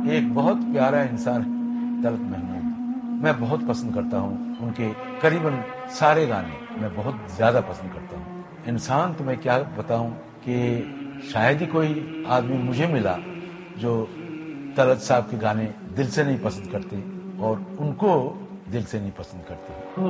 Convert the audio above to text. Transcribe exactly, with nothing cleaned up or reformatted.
एक बहुत प्यारा इंसान है तलत महमूद। मैं बहुत पसंद करता हूँ उनके करीबन सारे गाने मैं बहुत ज़्यादा पसंद करता हूँ। इंसान तो मैं क्या बताऊँ कि शायद ही कोई आदमी मुझे मिला जो तलत साहब के गाने दिल से नहीं पसंद करते और उनको दिल से नहीं पसंद करते।